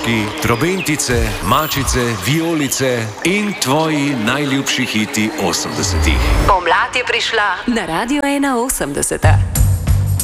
Božki, trobentice, mačice, vijolice in tvoji najljubši hiti 80-ih. Pomlad je prišla na Radio 81.